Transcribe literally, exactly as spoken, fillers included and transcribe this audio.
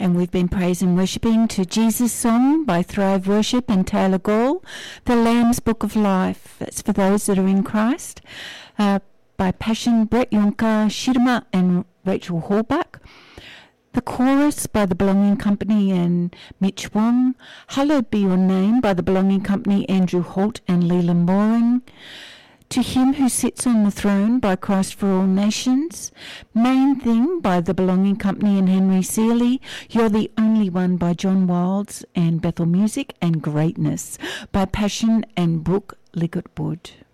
And we've been praise and worshipping to Jesus Song by Thrive Worship and Taylor Gall, The Lamb's Book of Life, that's for those that are in Christ, uh, by Passion, Brett Yonka, Shirama and Rachel Hallback. The Chorus by The Belonging Company and Mitch Wong. Hallowed Be Your Name by The Belonging Company, Andrew Holt and Leland Mooring. To Him Who Sits on the Throne by Christ for All Nations. Main Thing by The Belonging Company and Henry Seeley. You're the Only One by John Wilds and Bethel Music. And Greatness by Passion and Brooke Liggett Wood.